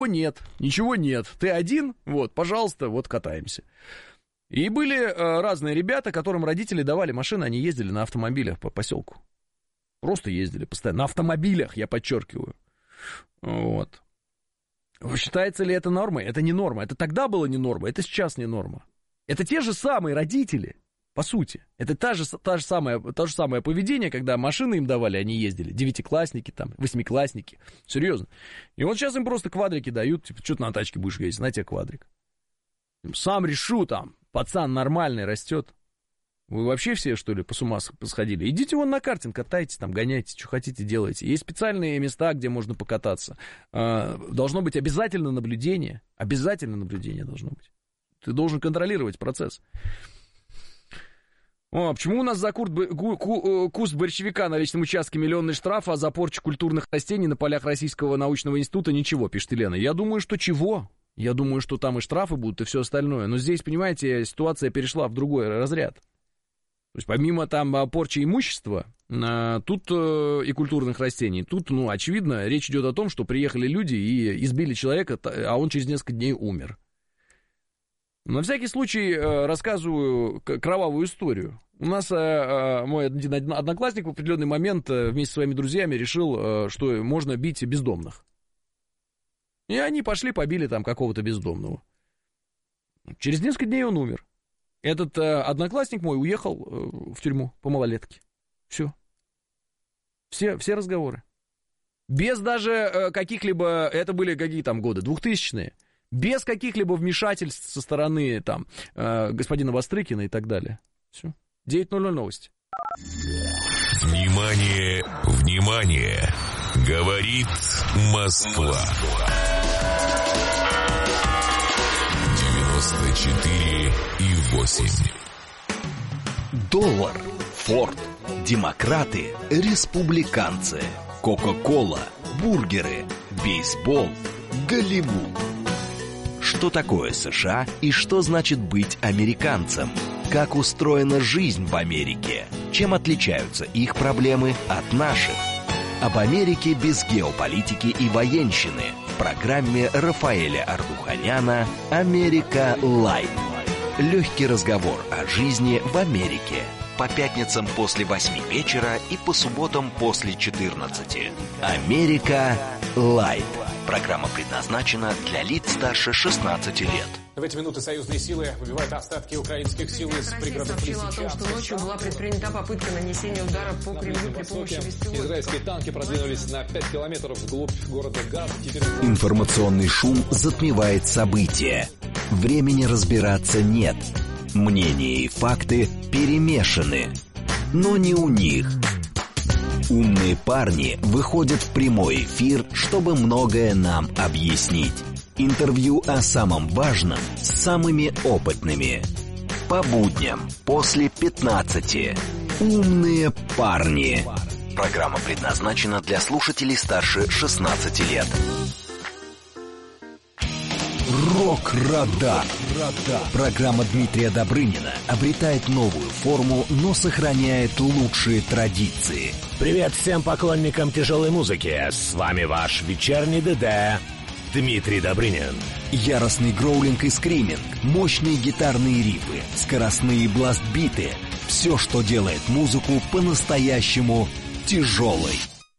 нет, ничего нет. Ты один, вот, пожалуйста, вот катаемся. И были разные ребята, которым родители давали машины, они ездили на автомобилях по поселку. Просто ездили постоянно. На автомобилях, я подчеркиваю. Вот. Считается ли это нормой? Это не норма. Это тогда было не норма, это сейчас не норма. Это те же самые родители, по сути. Это то же самое поведение, когда машины им давали, они ездили. 9-классники, там, 8-классники. Серьезно. И вот сейчас им просто квадрики дают. Типа, что ты на тачке будешь ездить? На тебе квадрик. Сам решу там. Пацан нормальный растет. Вы вообще все, что ли, с ума посходили? Идите вон на картинг, катайтесь там, гоняйте, что хотите, делайте. Есть специальные места, где можно покататься. Должно быть обязательно наблюдение. Обязательно наблюдение должно быть. Ты должен контролировать процесс. Почему у нас за куст борщевика на личном участке миллионный штраф, а за порчу культурных растений на полях Российского научного института ничего, пишет Елена. Я думаю, что чего? Я думаю, что там и штрафы будут, и все остальное. Но здесь, понимаете, ситуация перешла в другой разряд. То есть помимо там порчи имущества, тут и культурных растений, тут, очевидно, речь идет о том, что приехали люди и избили человека, а он через несколько дней умер. На всякий случай рассказываю кровавую историю. У нас мой один одноклассник в определенный момент вместе со своими друзьями решил, что можно бить бездомных. И они пошли, побили там какого-то бездомного. Через несколько дней он умер. Этот одноклассник мой уехал в тюрьму по малолетке. Все разговоры. Без даже каких-либо... Это были какие там годы? 2000-е. Без каких-либо вмешательств со стороны там господина Вострыкина и так далее. Все. 9:00 новости. Внимание, внимание! Говорит Москва. 94,8. Доллар, Форд, демократы, республиканцы, Кока-кола, бургеры, бейсбол, Голливуд. Что такое США и что значит быть американцем? Как устроена жизнь в Америке? Чем отличаются их проблемы от наших? Об Америке без геополитики и военщины в программе Рафаэля Ардуханяна «Америка Лайт». Легкий разговор о жизни в Америке. По пятницам после 8 вечера и по субботам после 14. «Америка Лайт». Программа предназначена для лиц старше 16 лет. В эти минуты союзные силы выбивают остатки украинских сил из пригородов сообщила о том, что ночью была предпринята попытка нанесения удара по Кремлю при помощи беспилотников. Израильские танки продвинулись на 5 километров вглубь города Газ. Информационный шум затмевает события. Времени разбираться нет. Мнения и факты перемешаны. Но не у них. Умные парни выходят в прямой эфир, чтобы многое нам объяснить. Интервью о самом важном с самыми опытными. По будням после 15. Умные парни. Программа предназначена для слушателей старше 16 лет. Рок-радар. Программа Дмитрия Добрынина обретает новую форму, но сохраняет лучшие традиции. Привет всем поклонникам тяжелой музыки. С вами ваш вечерний ДД Дмитрий Добрынин. Яростный гроулинг и скриминг, мощные гитарные рифы, скоростные бласт-биты. Все, что делает музыку по-настоящему тяжелой.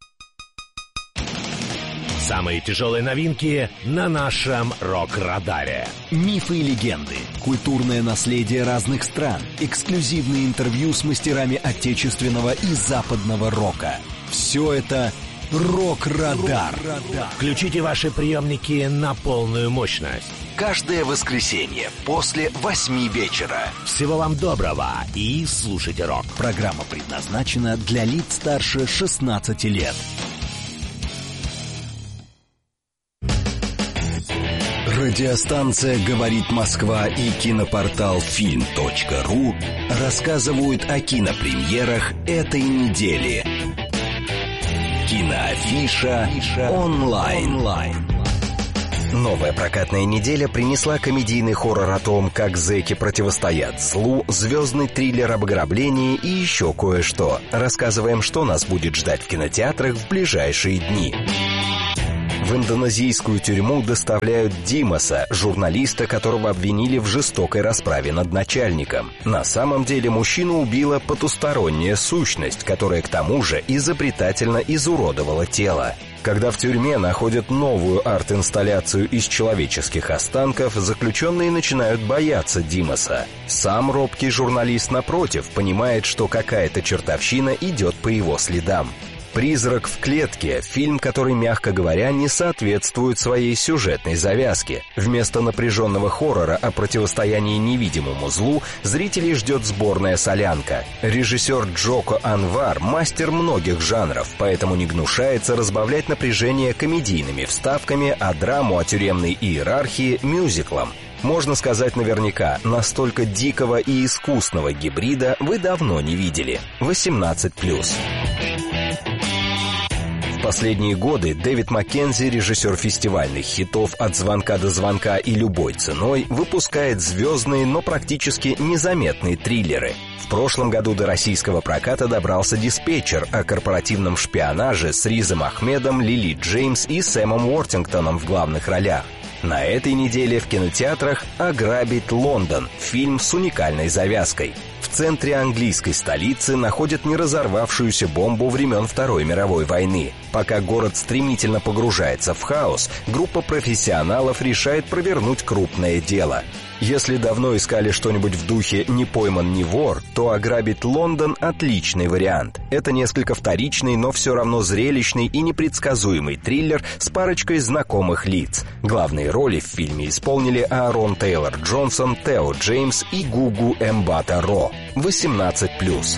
Самые тяжелые новинки на нашем рок-радаре. Мифы и легенды, культурное наследие разных стран, эксклюзивные интервью с мастерами отечественного и западного рока. Все это рок-радар. Включите ваши приемники на полную мощность. Каждое воскресенье после 8 вечера. Всего вам доброго и слушайте рок. Программа предназначена для лиц старше 16 лет. Радиостанция «Говорит Москва» и кинопортал film.ru рассказывают о кинопремьерах этой недели. Киноафиша онлайн. Новая прокатная неделя принесла комедийный хоррор о том, как зэки противостоят злу, звездный триллер об ограблении и еще кое-что. Рассказываем, что нас будет ждать в кинотеатрах в ближайшие дни. В индонезийскую тюрьму доставляют Димаса, журналиста, которого обвинили в жестокой расправе над начальником. На самом деле мужчину убила потусторонняя сущность, которая к тому же изобретательно изуродовала тело. Когда в тюрьме находят новую арт-инсталляцию из человеческих останков, заключенные начинают бояться Димаса. Сам робкий журналист, напротив, понимает, что какая-то чертовщина идет по его следам. «Призрак в клетке» — фильм, который, мягко говоря, не соответствует своей сюжетной завязке. Вместо напряженного хоррора о противостоянии невидимому злу зрителей ждет сборная солянка. Режиссер Джоко Анвар — мастер многих жанров, поэтому не гнушается разбавлять напряжение комедийными вставками, а драму о тюремной иерархии — мюзиклом. Можно сказать наверняка, настолько дикого и искусного гибрида вы давно не видели. 18+. В последние годы Дэвид Маккензи, режиссер фестивальных хитов «От звонка до звонка» и «Любой ценой», выпускает звездные, но практически незаметные триллеры. В прошлом году до российского проката добрался «Диспетчер» о корпоративном шпионаже с Ризом Ахмедом, Лили Джеймс и Сэмом Уортингтоном в главных ролях. На этой неделе в кинотеатрах «Ограбить Лондон» — фильм с уникальной завязкой. В центре английской столицы находят неразорвавшуюся бомбу времен Второй мировой войны. Пока город стремительно погружается в хаос, группа профессионалов решает провернуть крупное дело. Если давно искали что-нибудь в духе «Не пойман, не вор», то «Ограбить Лондон» — отличный вариант. Это несколько вторичный, но все равно зрелищный и непредсказуемый триллер с парочкой знакомых лиц. Главные роли в фильме исполнили Аарон Тейлор Джонсон, Тео Джеймс и Гугу Эмбата Ро. 18+.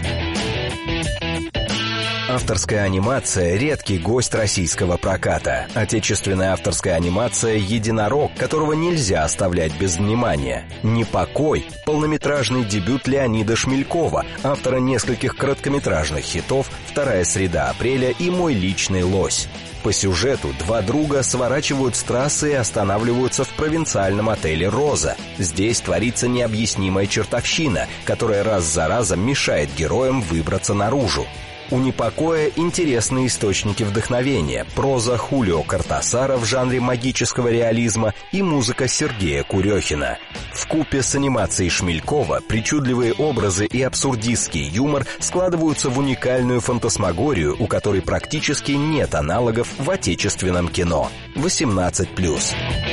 Авторская анимация — редкий гость российского проката. Отечественная авторская анимация — «Единорог», которого нельзя оставлять без внимания. «Непокой» — полнометражный дебют Леонида Шмелькова, автора нескольких короткометражных хитов «Вторая среда апреля» и «Мой личный лось». По сюжету два друга сворачивают с трассы и останавливаются в провинциальном отеле «Роза». Здесь творится необъяснимая чертовщина, которая раз за разом мешает героям выбраться наружу. У «Непокоя» интересные источники вдохновения, проза Хулио Кортасара в жанре магического реализма и музыка Сергея Курехина. Вкупе с анимацией Шмелькова причудливые образы и абсурдистский юмор складываются в уникальную фантасмагорию, у которой практически нет аналогов в отечественном кино. 18+.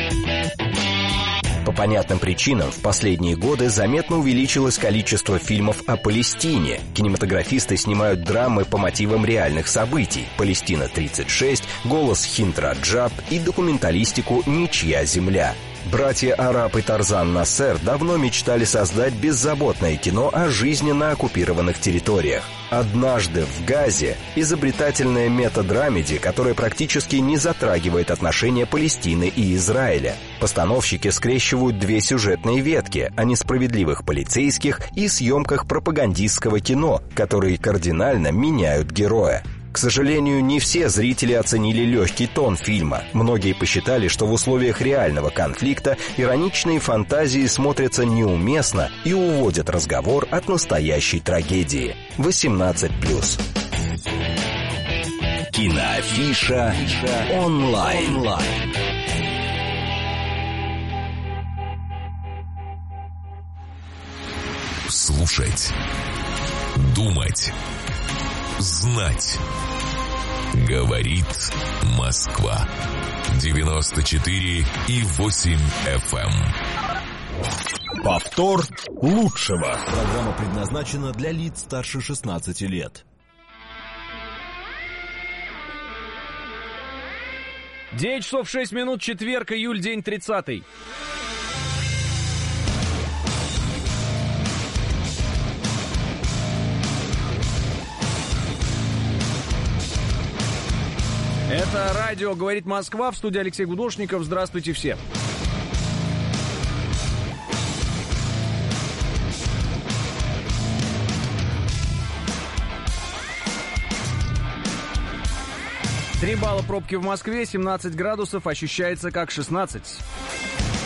По понятным причинам в последние годы заметно увеличилось количество фильмов о Палестине. Кинематографисты снимают драмы по мотивам реальных событий: «Палестина-36», «Голос Хинд-Раджаб» и документалистику «Ничья земля». Братья Араб и Тарзан Нассер давно мечтали создать беззаботное кино о жизни на оккупированных территориях. «Однажды в Газе» — изобретательная метадрамеди, которая практически не затрагивает отношения Палестины и Израиля. Постановщики скрещивают две сюжетные ветки о несправедливых полицейских и съемках пропагандистского кино, которые кардинально меняют героя. К сожалению, не все зрители оценили легкий тон фильма. Многие посчитали, что в условиях реального конфликта ироничные фантазии смотрятся неуместно и уводят разговор от настоящей трагедии. 18+. Киноафиша онлайн. Слушать, думать, знать. Говорит Москва. 94,8 FM. Повтор лучшего. Программа предназначена для лиц старше 16 лет. 9 часов 6 минут, четверг, июль, день 30-й. Это радио «Говорит Москва», в студии Алексей Гудошников. Здравствуйте все. Три балла пробки в Москве, 17 градусов, ощущается как 16.